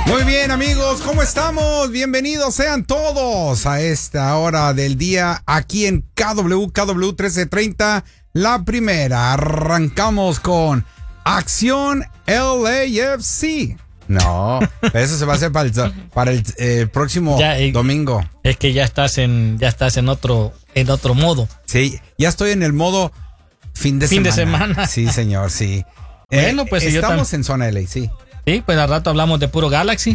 Muy bien, amigos, ¿cómo estamos? Bienvenidos sean todos a esta hora del día aquí en KW 1330, la primera. Arrancamos con Acción LAFC. No, eso se va a hacer para el próximo domingo. Es que ya estás en otro modo. Sí, ya estoy en el modo fin de semana. Sí, señor, sí. Bueno, pues estamos en zona LA, sí. Sí, pues al rato hablamos de puro Galaxy.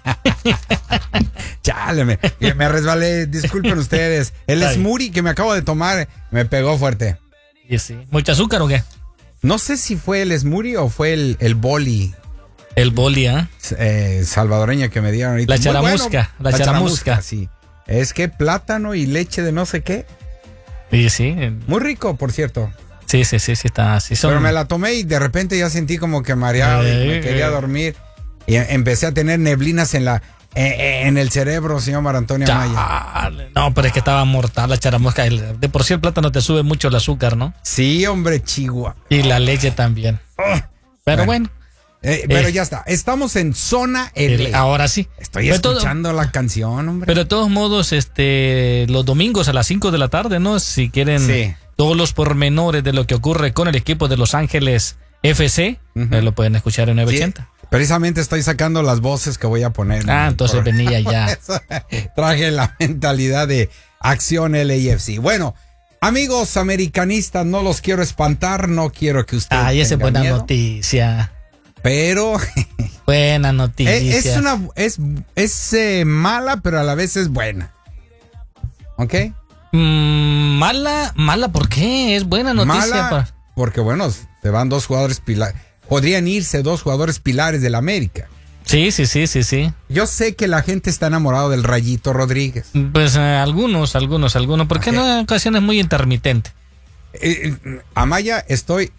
Chale, me resbalé, disculpen ustedes. El smoothie que me acabo de tomar me pegó fuerte. Sí. ¿Mucho azúcar o qué? No sé si fue el smoothie o fue el boli. El boli, salvadoreña que me dieron ahorita. La charamusca, bueno, la charamusca, sí. Es que plátano y leche de no sé qué. Sí. Muy rico, por cierto. Sí, está así. Pero me la tomé y de repente ya sentí como que mareado y me quería dormir. Y empecé a tener neblinas en el cerebro, señor Marantonio Amaya. No, pero es que estaba mortal la charamusca. De por sí el plátano te sube mucho el azúcar, ¿no? Sí, hombre, chihuahua. Y la leche también. Pero bueno. Pero ya está. Estamos en zona L. Ahora sí. Estoy escuchando la canción, hombre. Pero de todos modos, los domingos a las 5 de la tarde, ¿no? Si quieren... Sí. Todos los pormenores de lo que ocurre con el equipo de Los Ángeles FC, lo pueden escuchar en 980. Sí, precisamente estoy sacando las voces que voy a poner. Entonces venía ya. Traje la mentalidad de Acción LAFC. Bueno, amigos americanistas, no los quiero espantar, no quiero que ustedes esa es buena miedo, noticia. Pero... buena noticia. Es mala, pero a la vez es buena. ¿Ok? Mala, ¿por qué? Es buena noticia. Mala, porque bueno, se van dos jugadores pilares. Podrían irse dos jugadores pilares del América. Sí. Yo sé que la gente está enamorado del Rayito Rodríguez. Pues algunos, porque no en ocasiones muy intermitente. Amaya, estoy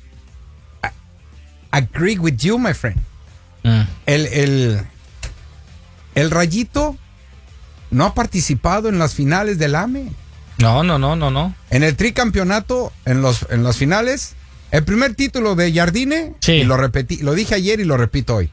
agree with you, my friend. El Rayito no ha participado en las finales del AME. No. En el tricampeonato, en las finales, el primer título de Jardine, sí. Y lo repetí, lo dije ayer y lo repito hoy.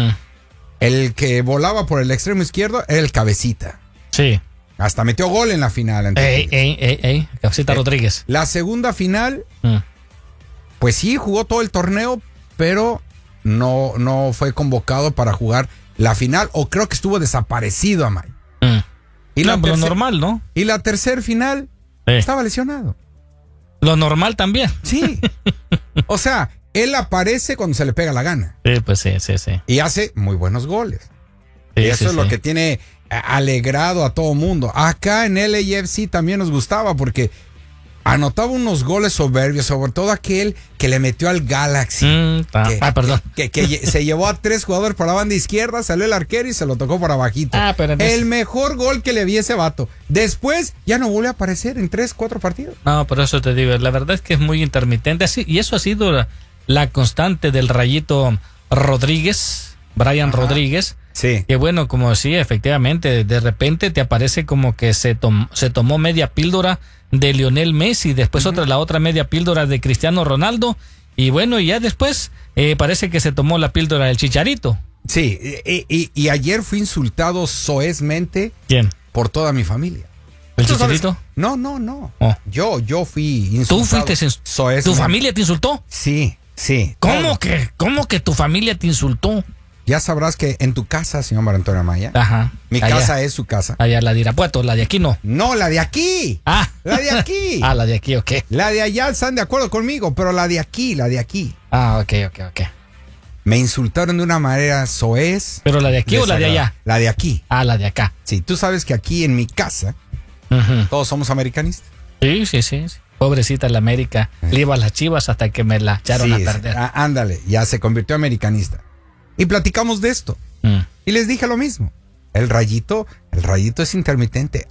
El que volaba por el extremo izquierdo era el Cabecita. Sí. Hasta metió gol en la final. Cabecita Rodríguez. La segunda final, pues sí, jugó todo el torneo, pero no fue convocado para jugar la final, o creo que estuvo desaparecido, Amay. Y lo normal, ¿no? Y la tercer final estaba lesionado. Lo normal también. Sí. O sea, él aparece cuando se le pega la gana. Sí, pues sí. Y hace muy buenos goles. Sí, y eso es lo que tiene alegrado a todo mundo. Acá en LAFC también nos gustaba porque anotaba unos goles soberbios, sobre todo aquel que le metió al Galaxy. Perdón. Que se llevó a 3 jugadores para la banda izquierda, salió el arquero y se lo tocó para abajito. El mejor gol que le vi a ese vato. Después ya no vuelve a aparecer en 3-4 partidos. No, por eso te digo, la verdad es que es muy intermitente. Así, y eso ha sido la constante del Rayito Rodríguez, Brian Rodríguez. Sí. Que bueno, como sí, efectivamente, de repente te aparece como que se tomó media píldora de Lionel Messi, después la otra media píldora de Cristiano Ronaldo, y bueno, y ya después parece que se tomó la píldora del Chicharito. Sí, y ayer fui insultado soezmente. ¿Quién? Por toda mi familia. ¿El Chicharito? No. Oh. Yo fui insultado. ¿Tú fuiste soezmente? ¿Tu familia te insultó? Sí. ¿Cómo que tu familia te insultó? Ya sabrás que en tu casa, señor Marantonio Amaya, mi casa es su casa. Allá la de Irapuato, la de aquí no. No, la de aquí. La de aquí. La de aquí, ok. La de allá están de acuerdo conmigo, pero la de aquí. Ok. Me insultaron de una manera soez. ¿Pero la de aquí o la de allá? La de aquí. La de acá. Sí, tú sabes que aquí en mi casa todos somos americanistas. Sí. Pobrecita la América. Le iba a las Chivas hasta que me la echaron a perder. Ándale, ya se convirtió en americanista. Y platicamos de esto. Y les dije lo mismo. El rayito es intermitente.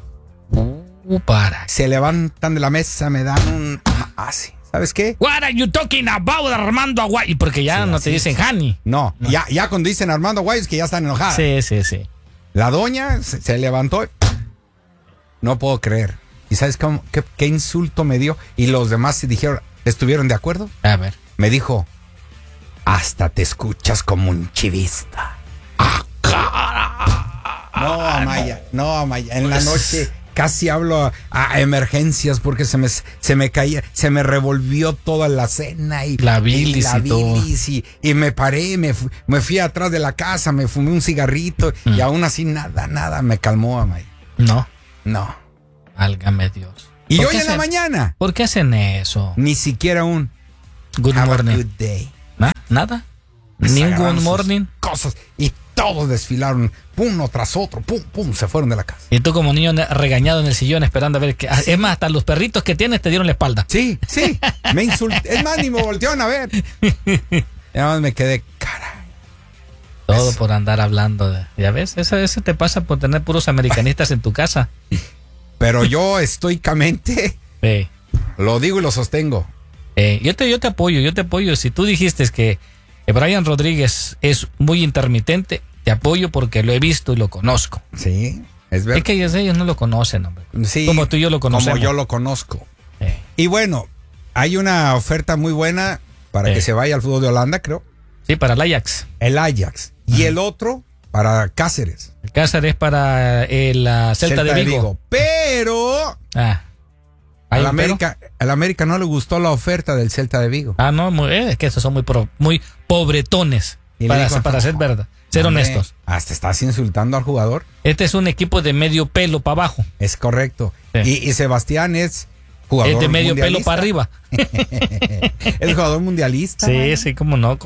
Se levantan de la mesa, me dan un... sí. ¿Sabes qué? What are you talking about, Armando Aguayo? Y porque ya no te dicen Hani. No. Ya cuando dicen Armando Aguayo es que ya están enojados. Sí. La doña se levantó. No puedo creer. ¿Y sabes qué insulto me dio? Y los demás estuvieron de acuerdo. A ver. Me dijo, hasta te escuchas como un chivista. Amaya, no, Amaya. En la noche casi hablo a emergencias porque se me caía, se me revolvió toda la cena y la bilis y todo. Y me paré, me fui atrás de la casa, me fumé un cigarrito y aún así nada me calmó, Amaya. No. Válgame Dios. Y hoy en la mañana. ¿Por qué hacen eso? Ni siquiera un good morning. A good day. ¿Nada? Ni un good morning. Cosas. Y todos desfilaron, uno tras otro, pum, se fueron de la casa. Y tú como niño regañado en el sillón esperando a ver qué. Es más, hasta los perritos que tienes te dieron la espalda. Sí, me insulté. Es más, ni me voltearon a ver. Y nada más me quedé, caray. Todo por andar hablando de. ¿Ya ves? Eso te pasa por tener puros americanistas en tu casa. Pero yo estoicamente lo digo y lo sostengo. Yo te apoyo. Si tú dijiste que Brian Rodríguez es muy intermitente, te apoyo porque lo he visto y lo conozco. Sí, es verdad. Es que ellos no lo conocen, hombre. Sí, como tú y yo lo conocemos. Como yo lo conozco. Y bueno, hay una oferta muy buena para que se vaya al fútbol de Holanda, creo. Sí, para el Ajax. El Ajax. Y el otro para Cáceres. El Cáceres para el Celta de Vigo. Pero al América no le gustó la oferta del Celta de Vigo. No, es que estos son muy pobretones para ser verdad, ser honestos. Hasta estás insultando al jugador. Este es un equipo de medio pelo para abajo. Es correcto. Sí. Y Sebastián es jugador es de medio pelo para arriba. Es jugador mundialista. Sí, cómo no.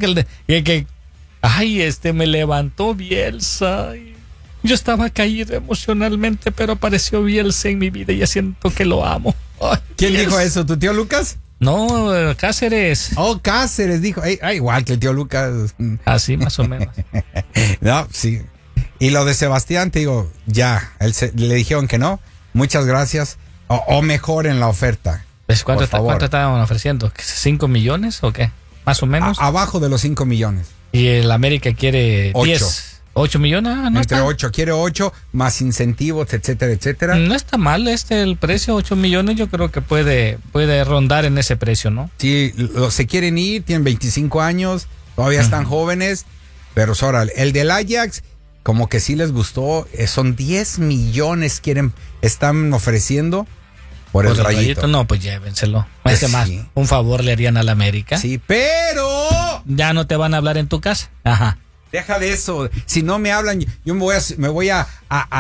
Me levantó Bielsa. Yo estaba caído emocionalmente, pero apareció Bielsa en mi vida y ya siento que lo amo. Ay, ¿quién dijo eso? ¿Tu tío Lucas? No, Cáceres. Cáceres dijo. Igual que el tío Lucas. Así más o menos. No, sí. Y lo de Sebastián, te digo, ya. Le dijeron que no. Muchas gracias. O mejoren la oferta. Pues, ¿cuánto estaban ofreciendo? ¿5 millones o qué? Más o menos. Abajo de los 5 millones. Y el América quiere 10. 8 millones, no entre 8, quiere 8, más incentivos, etcétera. No está mal el precio, 8 millones, yo creo que puede rondar en ese precio, ¿no? Sí, se quieren ir, tienen 25 años, todavía están jóvenes, pero el del Ajax, como que sí les gustó, son 10 millones están ofreciendo por el Rayito. No, pues llévenselo. Más, un favor le harían al América. Sí, pero ya no te van a hablar en tu casa. Ajá. Deja de eso. Si no me hablan, yo me voy a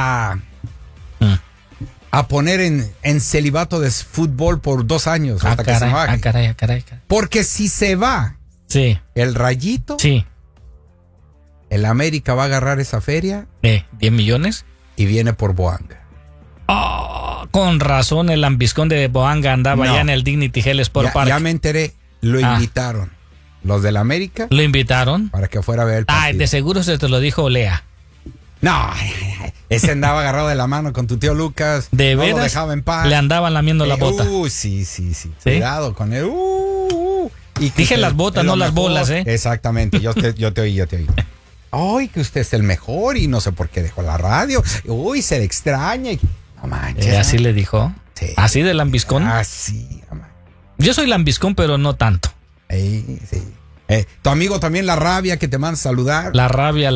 poner en celibato de fútbol por 2 años. Hasta que se me baje. Caray. Porque si se va el Rayito, el América va a agarrar esa feria. 10 millones. Y viene por Boanga. Con razón, el lambiscón de Boanga andaba allá en el Dignity Health Sport Park. Ya me enteré. Lo invitaron. Los del América. ¿Lo invitaron? Para que fuera a ver el partido. De seguro se te lo dijo Lea. No, ese andaba agarrado de la mano con tu tío Lucas. ¿De veras? No lo dejaba en paz. Le andaban lamiendo la bota. Sí. Cuidado con él. Y dije las botas, no las bolas, ¿eh? Exactamente, yo te oí. Ay, que usted es el mejor y no sé por qué dejó la radio. Uy, se le extraña. No manches. ¿Así le dijo? Sí. ¿Así de lambiscón? Sí. Yo soy lambiscón, pero no tanto. Sí. Tu amigo también La Rabia, que te manda a saludar. La rabia.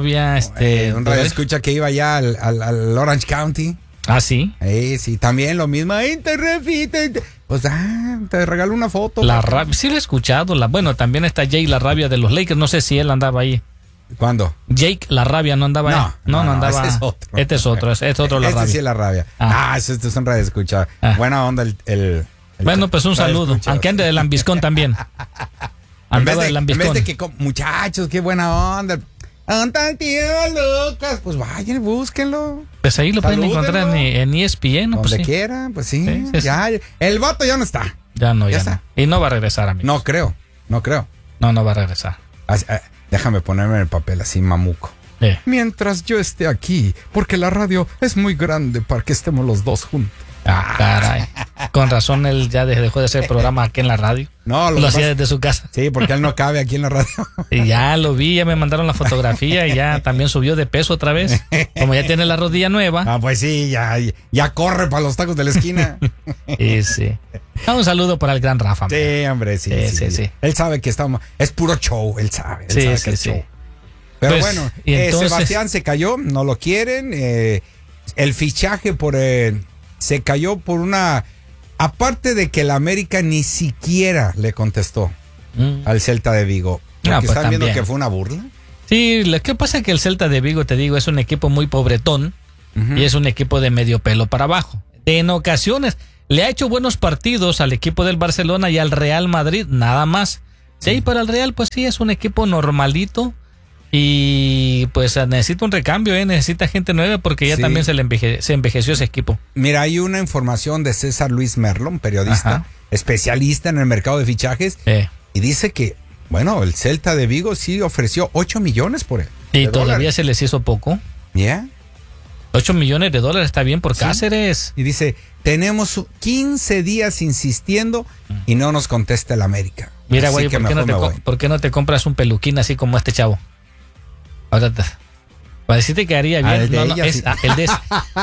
Un radio escucha que iba ya al Orange County. ¿Ah, sí? Sí, también lo mismo. Te repite. Pues te regalo una foto. La Rabia, sí lo he escuchado. Bueno, también está Jake La Rabia de los Lakers. No sé si él andaba ahí. ¿Cuándo? Jake La Rabia no andaba ahí. No andaba. Ese es otro. Este es otro La Rabia. Este sí es La Rabia. Este es un radio escucha. Buena onda bueno, pues un saludo. Aunque ande de lambiscón también. En vez de que, muchachos, qué buena onda. ¿Dónde está el tío Lucas? Pues vayan, búsquenlo. Pues ahí lo pueden encontrar en ESPN. ¿no? Donde quieran, pues sí. Ya, el vato ya no está. Ya no está. Y no va a regresar, amigos. No creo. No va a regresar. Déjame ponerme en el papel así, mamuco. Mientras yo esté aquí, porque la radio es muy grande para que estemos los dos juntos. Caray. Con razón él ya dejó de hacer programa aquí en la radio. No, lo hacía desde su casa. Sí, porque él no cabe aquí en la radio. Y ya lo vi, ya me mandaron la fotografía y ya también subió de peso otra vez. Como ya tiene la rodilla nueva. Pues sí, ya corre para los tacos de la esquina. Sí. Un saludo para el gran Rafa. Sí, hombre, sí. Él sabe que es puro show, él sabe que es show. Pero Pues, bueno, y entonces- Sebastián se cayó, no lo quieren. El fichaje se cayó por una... Aparte de que la América ni siquiera le contestó al Celta de Vigo. Porque pues están viendo también. que fue una burla. Sí, lo que pasa es que el Celta de Vigo, te digo, es un equipo muy pobretón y es un equipo de medio pelo para abajo. En ocasiones le ha hecho buenos partidos al equipo del Barcelona y al Real Madrid, nada más. Sí, para el Real, pues sí, es un equipo normalito y pues necesita un recambio, necesita gente nueva porque ya Sí. también se envejeció ese equipo. Mira, hay una información de César Luis Merlo, un periodista, Ajá. especialista en el mercado de fichajes, y dice que, bueno, el Celta de Vigo sí ofreció 8 millones por él. Y de todavía dólares. se les hizo poco. ¿Ya? 8 millones de dólares está bien por Sí. Cáceres. Y dice, tenemos 15 días insistiendo y no nos contesta el América. Mira, Así güey, que ¿por qué, mejor me voy. ¿por qué no te compras un peluquín así como este chavo? Ahora para decirte que haría bien. El de No, ella, es, sí. el de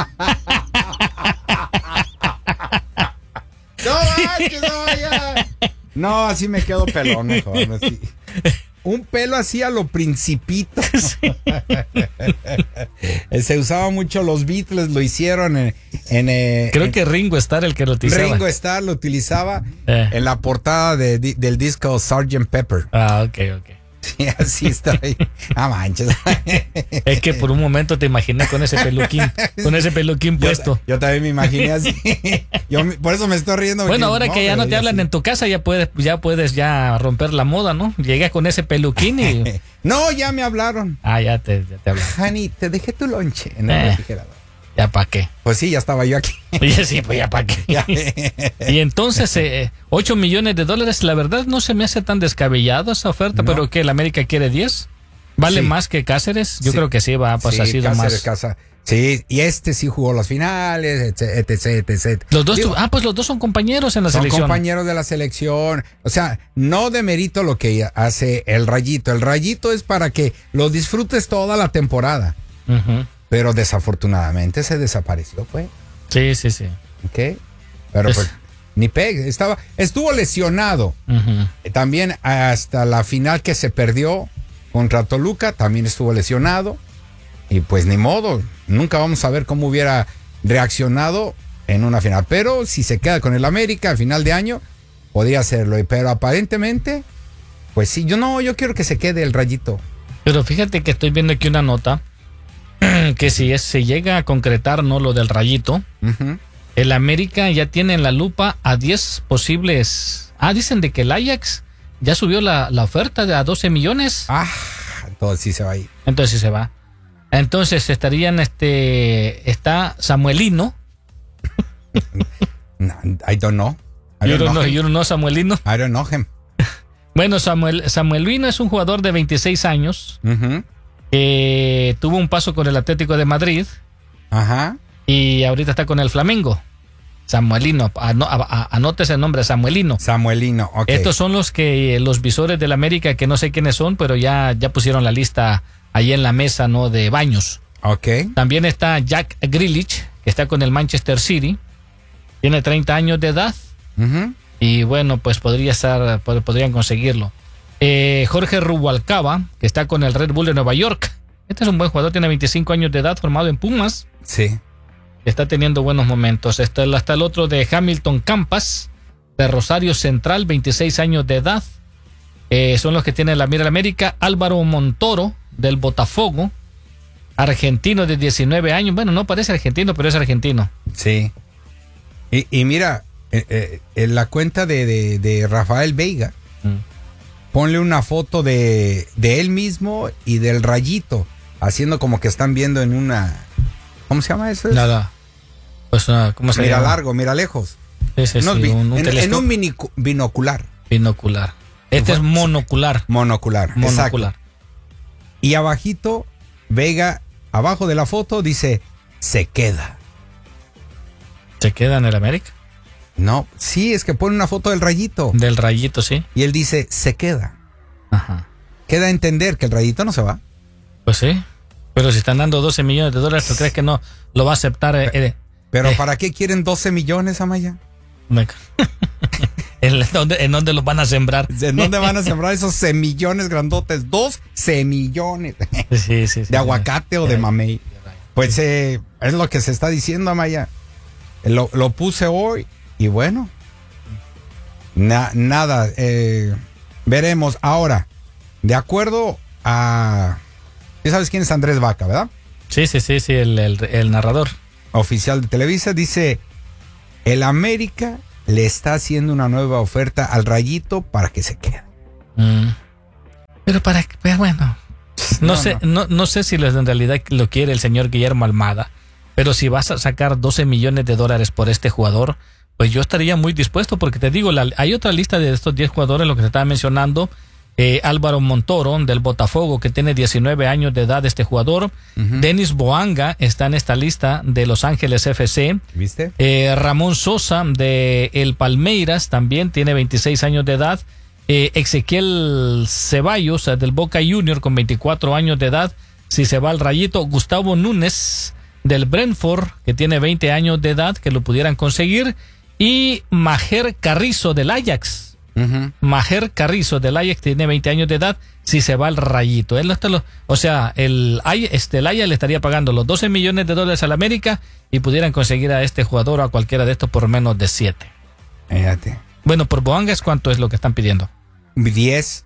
No, manches, no, ya. No, así me quedo pelón mejor. Así. Un pelo así a lo principito. Se usaba mucho, los Beatles lo hicieron Creo que Ringo Starr el que lo utilizaba. Ringo Starr lo utilizaba Eh. en la portada del disco Sgt. Pepper. Ah, ok. Sí, así está ahí. Ah, manches. Es que por un momento te imaginé con ese peluquín puesto. Yo también me imaginé así. Por eso me estoy riendo. Bueno, porque, ahora que ya no te hablan así. en tu casa, ya puedes romper la moda, ¿no? Llegas con ese peluquín y... No, ya me hablaron. ya te hablan. Honey, te dejé tu lonche en el refrigerador. ¿Ya para qué? Pues sí, ya estaba yo aquí. Oye, sí, pues ya para qué. Ya. Y entonces, 8 millones de dólares, la verdad no se me hace tan descabellado esa oferta, No. pero que el América quiere 10. ¿Vale Sí. más que Cáceres? Yo Sí. creo que sí, pues Sí, ha sido Cáceres, más. Sí, y sí jugó las finales, etc. Los dos, Digo, pues los dos son compañeros en la son selección. compañeros de la selección. O sea, no demerito lo que hace el Rayito. El Rayito es para que lo disfrutes toda la temporada. Ujú. Pero desafortunadamente se desapareció, pues. Sí. ¿Ok? Pero Es- pues, ni pegue. Estuvo lesionado. Ujú. También hasta la final que se perdió contra Toluca, también estuvo lesionado. Y pues ni modo, nunca vamos a ver cómo hubiera reaccionado en una final. Pero si se queda con el América a final de año, podría hacerlo. Pero aparentemente, pues sí, yo quiero que se quede el Rayito. Pero fíjate que estoy viendo aquí una nota que si se llega a concretar, ¿no? Lo del Rayito, Ujú. el América ya tiene en la lupa a 10 posibles. Dicen de que el Ajax ya subió la oferta de a 12 millones. Entonces sí se va a ir. Entonces sí se va. Entonces estarían, está Samuelino. No, I don't know. Yo no Samuelino. I don't know him. Bueno, Samuelino es un jugador de 26 años Ujú. que tuvo un paso con el Atlético de Madrid Ajá. y ahorita está con el Flamengo. Samuelino, anótese el nombre, Samuelino. Samuelino, ok. Estos son los visores del América, que no sé quiénes son, pero ya pusieron la lista ahí en la mesa, ¿no? De Baños. Ok. También está Jack Grealish, que está con el Manchester City. Tiene 30 años de edad. Ujú. Y bueno, pues podrían conseguirlo. Jorge Rubalcaba, que está con el Red Bull de Nueva York. Este es un buen jugador, tiene 25 años de edad, formado en Pumas. Sí. Está teniendo buenos momentos. Está el otro de Hamilton Campas, de Rosario Central, 26 años de edad. Son los que tiene la mira de América. Álvaro Montoro, del Botafogo, argentino de 19 años. Bueno, no parece argentino, pero es argentino. Sí. Y mira, en la cuenta de Rafael Veiga, ponle una foto de él mismo y del Rayito, haciendo como que están viendo en una... ¿Cómo se llama eso? Nada. Pues, ¿cómo se Mira llama? largo, mira lejos. Sí, Unos un en telescopio. un binocular. Binocular. Este es monocular. Monocular. Monocular. Exacto. Y abajito, Vega, abajo de la foto, dice, se queda. ¿Se queda en el América? No, sí, es que pone una foto del Rayito. Del Rayito, sí. Y él dice, se queda. Ajá. Queda a entender que el Rayito no se va. Pues sí. Pero si están dando 12 millones de dólares, ¿tú crees que no lo va a aceptar? Pero ¿para qué quieren 12 millones, Amaya? ¿En dónde los van a sembrar? ¿En dónde van a sembrar esos semillones grandotes? 2 semillones Sí, de aguacate o de mamey. Pues es lo que se está diciendo, Amaya. Lo puse hoy y bueno, nada. Veremos. Ahora, de acuerdo a... ¿Ya sabes quién es Andrés Vaca, verdad? Sí, el narrador. Oficial de Televisa, dice, el América le está haciendo una nueva oferta al Rayito para que se quede. Pero bueno, no sé si en realidad lo quiere el señor Guillermo Almada, pero si vas a sacar $12 millones por este jugador, pues yo estaría muy dispuesto, porque te digo, hay otra lista de estos 10 jugadores, lo que se estaba mencionando. Álvaro Montoro del Botafogo, que tiene 19 años de edad, este jugador. Denis Boanga está en esta lista de Los Ángeles FC. ¿Viste? Ramón Sosa de el Palmeiras también tiene 26 años de edad. Ezequiel Ceballos del Boca Junior con 24 años de edad, si se va al Rayito. Gustavo Núñez del Brentford, que tiene 20 años de edad, que lo pudieran conseguir. Y Maher Carrizo del Ajax. Maher Carrizo del Ajax tiene 20 años de edad, si se va al Rayito. El Ajax le estaría pagando los $12 millones al América y pudieran conseguir a este jugador o a cualquiera de estos por menos de 7. Fíjate. Bueno, por Boangas, ¿cuánto es lo que están pidiendo? 10.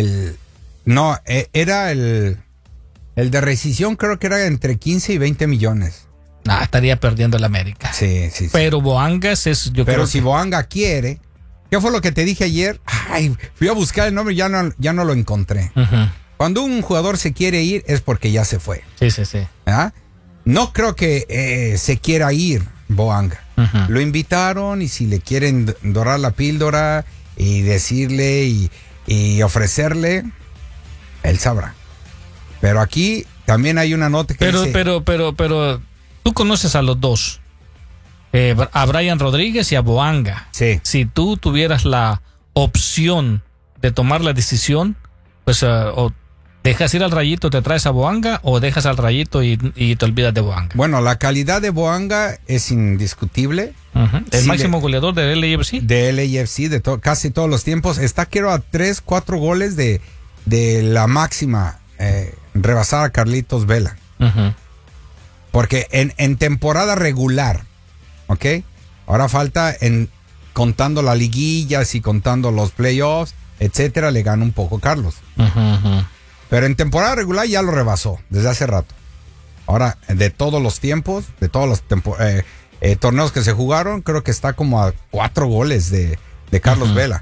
Era el de rescisión, creo que era entre 15 y 20 millones. Estaría perdiendo el América. Sí. Pero Boangas es... Pero si Boanga quiere... ¿Qué fue lo que te dije ayer? Ay, fui a buscar el nombre y ya no lo encontré. Cuando un jugador se quiere ir es porque ya se fue. Sí. ¿Ah? No creo que se quiera ir Boanga. Lo invitaron y si le quieren dorar la píldora y decirle y ofrecerle, él sabrá. Pero aquí también hay una nota que dice... Pero, tú conoces a los dos. A Brian Rodríguez y a Boanga. Sí. Si tú tuvieras la opción de tomar la decisión, pues o dejas ir al Rayito, te traes a Boanga, o dejas al Rayito y te olvidas de Boanga. Bueno, la calidad de Boanga es indiscutible. El máximo goleador del LAFC. De LAFC, casi todos los tiempos. Está, quiero, a 3-4 goles de la máxima, rebasar a Carlitos Vela. Porque en temporada regular, ¿ok? Ahora falta contando las liguillas y contando los playoffs, etcétera, le gana un poco Carlos. Pero en temporada regular ya lo rebasó desde hace rato. Ahora, de todos los tiempos, de todos los torneos que se jugaron, creo que está como a 4 goles de Carlos Vela.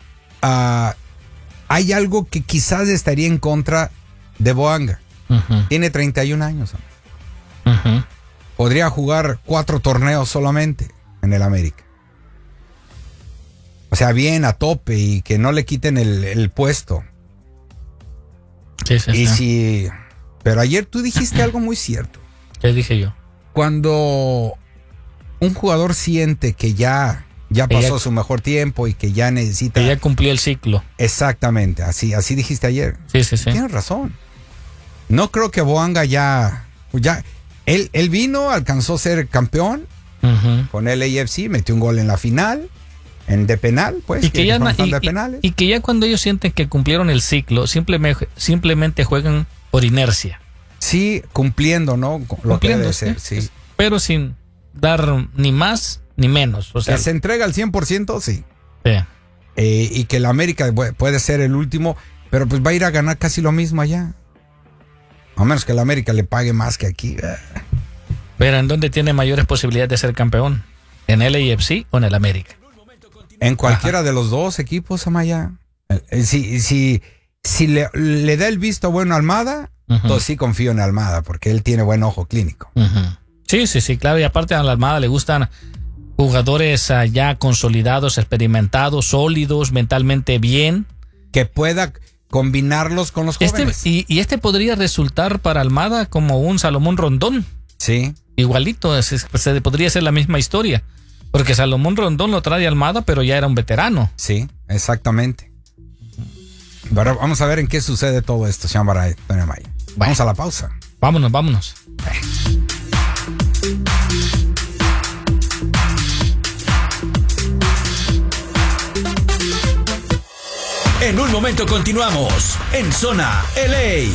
Hay algo que quizás estaría en contra de Boanga. Tiene 31 años. Podría jugar 4 torneos solamente en el América. O sea, bien a tope y que no le quiten el puesto. Sí. Pero ayer tú dijiste algo muy cierto. ¿Qué dije yo? Cuando un jugador siente que ya pasó su mejor tiempo y que ya necesita... Que ya cumplió el ciclo. Exactamente, así dijiste ayer. Sí. Tienes razón. No creo que Boanga ya él vino, alcanzó a ser campeón con el LAFC, metió un gol en la final, de penal, pues. Y que ya cuando ellos sienten que cumplieron el ciclo, simplemente juegan por inercia. Sí, cumpliendo, ¿no? Lo que debe ser, sí. Pero sin dar ni más ni menos. O sea, que se entrega al 100%, sí. Sí. Y que el América puede ser el último, pero pues va a ir a ganar casi lo mismo allá. A menos que el América le pague más que aquí. Pero ¿en dónde tiene mayores posibilidades de ser campeón? ¿En el LAFC o en el América? En cualquiera de los dos equipos, Amaya. Si le da el visto bueno a Almada, entonces sí confío en Almada, porque él tiene buen ojo clínico. Sí, claro. Y aparte a la Almada le gustan jugadores ya consolidados, experimentados, sólidos, mentalmente bien. Que pueda combinarlos con los jóvenes. Este podría resultar para Almada como un Salomón Rondón. Sí. Igualito, podría ser la misma historia. Porque Salomón Rondón lo trae Almada, pero ya era un veterano. Sí, exactamente. Pero vamos a ver en qué sucede todo esto, señor Baray, doña Maya. Vamos a la pausa. Vámonos. En un momento continuamos en Zona LA.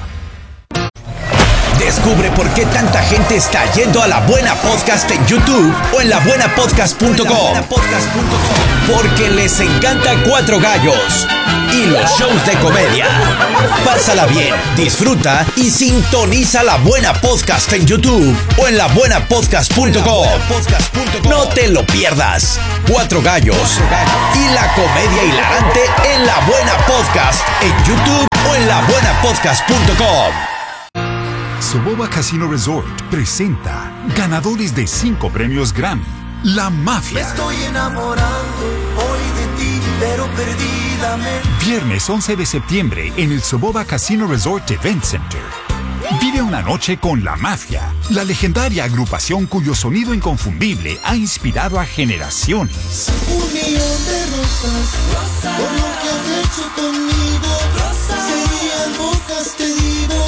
Descubre por qué tanta gente está yendo a La Buena Podcast en YouTube o en labuenapodcast.com. Porque les encanta Cuatro Gallos y los shows de comedia. Pásala bien, disfruta y sintoniza La Buena Podcast en YouTube o en labuenapodcast.com. No te lo pierdas. Cuatro Gallos y la comedia hilarante en La Buena Podcast en YouTube o en labuenapodcast.com. Soboba Casino Resort presenta ganadores de 5 premios Grammy, La Mafia. Me estoy enamorando hoy de ti, pero perdidamente. Viernes 11 de septiembre en el Soboba Casino Resort Event Center. Vive una noche con La Mafia, la legendaria agrupación cuyo sonido inconfundible ha inspirado a generaciones. Un millón de rosas, por lo que has hecho conmigo, sería algo castigo.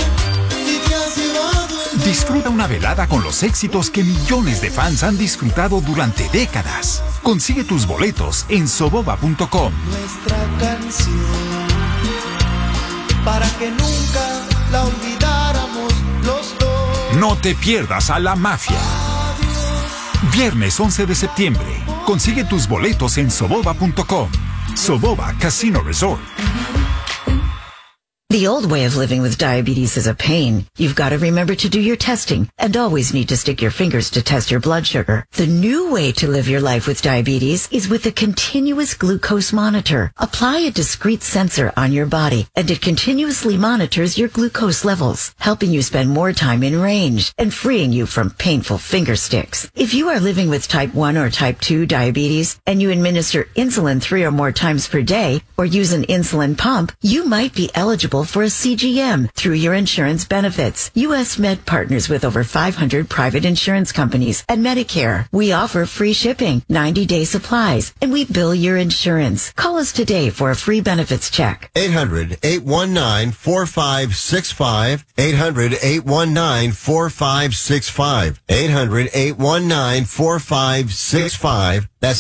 Disfruta una velada con los éxitos que millones de fans han disfrutado durante décadas. Consigue tus boletos en soboba.com. Nuestra canción, para que nunca la olvidáramos los dos. No te pierdas a La Mafia. Viernes 11 de septiembre. Consigue tus boletos en soboba.com. Soboba Casino Resort. The old way of living with diabetes is a pain. You've got to remember to do your testing and always need to stick your fingers to test your blood sugar. The new way to live your life with diabetes is with a continuous glucose monitor. Apply a discrete sensor on your body and it continuously monitors your glucose levels, helping you spend more time in range and freeing you from painful finger sticks. If you are living with type 1 or type 2 diabetes and you administer insulin 3 or more times per day or use an insulin pump, you might be eligible for a CGM through your insurance benefits. U.S. Med partners with over 500 private insurance companies and Medicare. We offer free shipping, 90-day supplies, and we bill your insurance. Call us today for a free benefits check. 800-819-4565. 800-819-4565. 800-819-4565. That's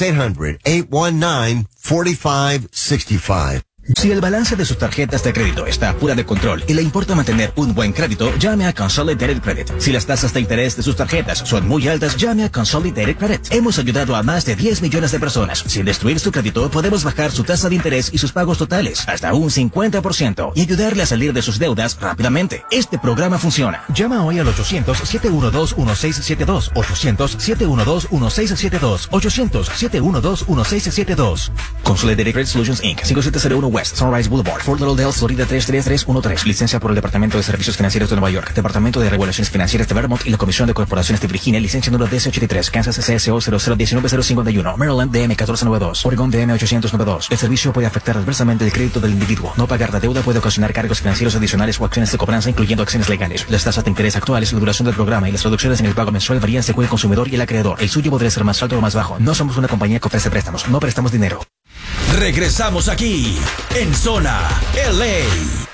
800-819-4565. Si el balance de sus tarjetas de crédito está fuera de control y le importa mantener un buen crédito, llame a Consolidated Credit. Si las tasas de interés de sus tarjetas son muy altas, llame a Consolidated Credit. Hemos ayudado a más de 10 millones de personas. Sin destruir su crédito, podemos bajar su tasa de interés y sus pagos totales hasta un 50% y ayudarle a salir de sus deudas rápidamente. Este programa funciona. Llama hoy al 800-712-1672. 800-712-1672. 800-712-1672. Consolidated Credit Solutions Inc. 5701 West Sunrise Boulevard, Fort Lauderdale, Florida 33313. Licencia por el Departamento de Servicios Financieros de Nueva York, Departamento de Regulaciones Financieras de Vermont y la Comisión de Corporaciones de Virginia. Licencia número DC83, Kansas CSO 0019051, Maryland DM 1492, Oregon DM 892. El servicio puede afectar adversamente el crédito del individuo. No pagar la deuda puede ocasionar cargos financieros adicionales o acciones de cobranza, incluyendo acciones legales. Las tasas de interés actuales, la duración del programa y las reducciones en el pago mensual varían según el consumidor y el acreedor. El suyo podría ser más alto o más bajo. No somos una compañía que ofrece préstamos. No prestamos dinero. Regresamos aquí en Zona LA.